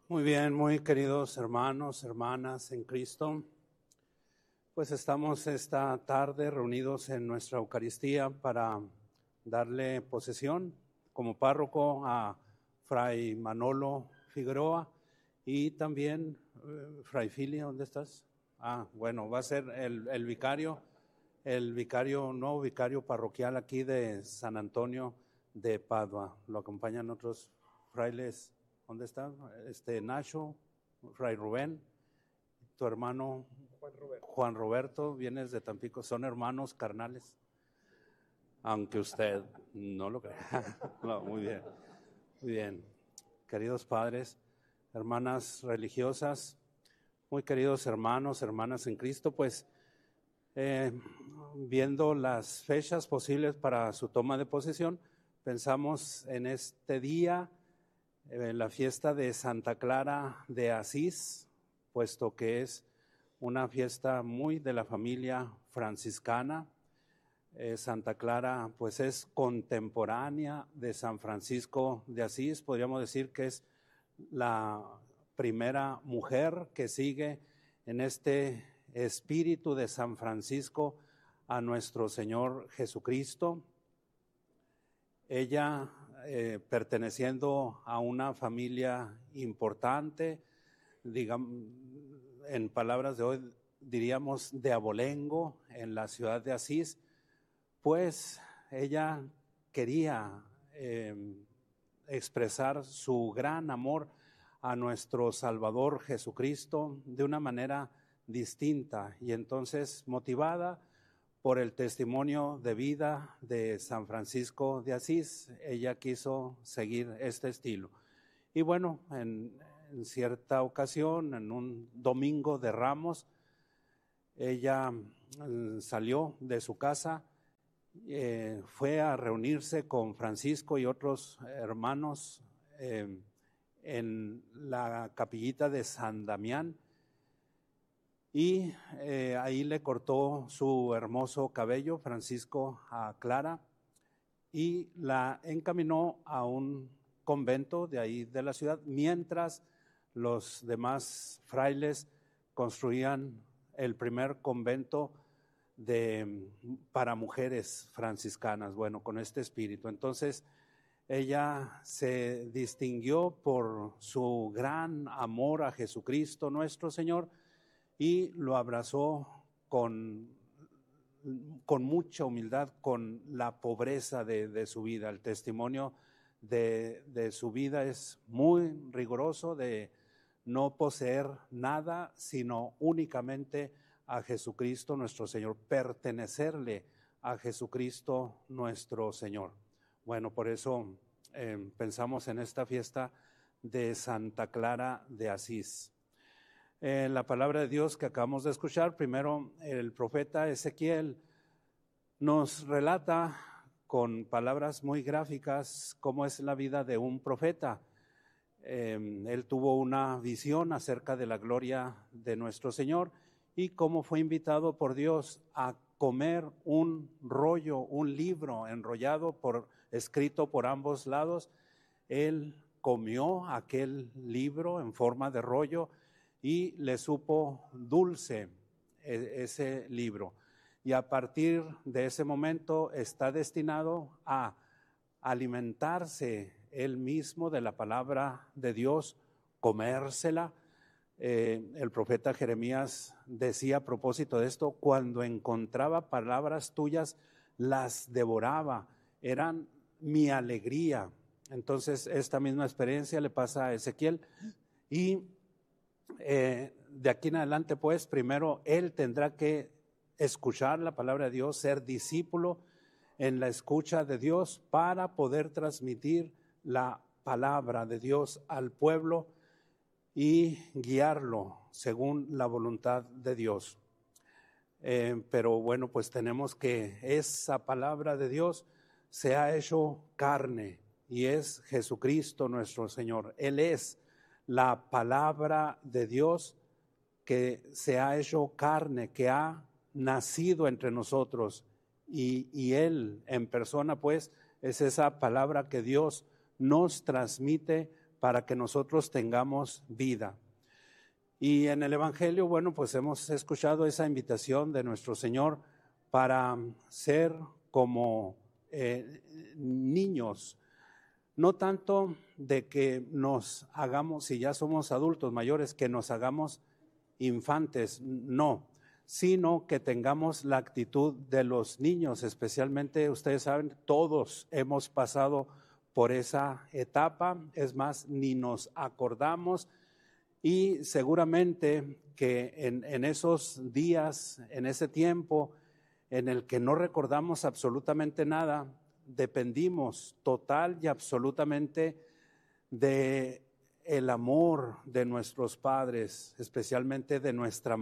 Muy bien, muy queridos hermanos, hermanas en Cristo. Pues estamos esta tarde reunidos en nuestra Eucaristía para darle posesión como párroco a Fray Manolo Figueroa y también Fray Fili, ¿dónde estás? Bueno, va a ser el vicario, nuevo vicario parroquial aquí de San Antonio de Padua. Lo acompañan otros frailes. ¿Dónde está? Nacho, Fray Rubén, tu hermano Juan Roberto, vienes de Tampico, son hermanos carnales, aunque usted no lo crea. No, muy bien, muy bien. Queridos padres, hermanas religiosas, muy queridos hermanos, hermanas en Cristo, pues viendo las fechas posibles para su toma de posesión, pensamos en este día, la fiesta de Santa Clara de Asís, puesto que es una fiesta muy de la familia franciscana. Santa Clara pues es contemporánea de San Francisco de Asís, podríamos decir que es la primera mujer que sigue en este espíritu de San Francisco a nuestro Señor Jesucristo. Ella perteneciendo a una familia importante, digamos, en palabras de hoy diríamos de abolengo en la ciudad de Asís, pues ella quería expresar su gran amor a nuestro Salvador Jesucristo de una manera distinta y entonces motivada por el testimonio de vida de San Francisco de Asís, ella quiso seguir este estilo. Y bueno, en cierta ocasión, en un domingo de Ramos, ella salió de su casa, fue a reunirse con Francisco y otros hermanos en la capillita de San Damián, y ahí le cortó su hermoso cabello Francisco a Clara y la encaminó a un convento de ahí de la ciudad, mientras los demás frailes construían el primer convento para mujeres franciscanas, bueno, con este espíritu. Entonces ella se distinguió por su gran amor a Jesucristo nuestro Señor, y lo abrazó con mucha humildad, con la pobreza de su vida. El testimonio de su vida es muy riguroso, de no poseer nada, sino únicamente a Jesucristo nuestro Señor, pertenecerle a Jesucristo nuestro Señor. Bueno, por eso pensamos en esta fiesta de Santa Clara de Asís. En la palabra de Dios que acabamos de escuchar, primero el profeta Ezequiel nos relata con palabras muy gráficas cómo es la vida de un profeta. Él tuvo una visión acerca de la gloria de nuestro Señor y cómo fue invitado por Dios a comer un rollo, un libro enrollado, escrito por ambos lados. Él comió aquel libro en forma de rollo y le supo dulce ese libro. Y a partir de ese momento está destinado a alimentarse él mismo de la palabra de Dios, comérsela. El profeta Jeremías decía a propósito de esto: cuando encontraba palabras tuyas, las devoraba, eran mi alegría. Entonces esta misma experiencia le pasa a Ezequiel y de aquí en adelante, pues, primero él tendrá que escuchar la palabra de Dios, ser discípulo en la escucha de Dios para poder transmitir la palabra de Dios al pueblo y guiarlo según la voluntad de Dios. Pero bueno, pues tenemos que esa palabra de Dios se ha hecho carne y es Jesucristo nuestro Señor. Él es la palabra de Dios que se ha hecho carne, que ha nacido entre nosotros, y Él en persona, pues, es esa palabra que Dios nos transmite para que nosotros tengamos vida. Y en el Evangelio, bueno, pues hemos escuchado esa invitación de nuestro Señor para ser como niños, no tanto de que nos hagamos, si ya somos adultos mayores, que nos hagamos infantes, no, sino que tengamos la actitud de los niños, especialmente, ustedes saben, todos hemos pasado por esa etapa, es más, ni nos acordamos, y seguramente que en esos días, en ese tiempo en el que no recordamos absolutamente nada, dependimos total y absolutamente de el amor de nuestros padres, especialmente de nuestra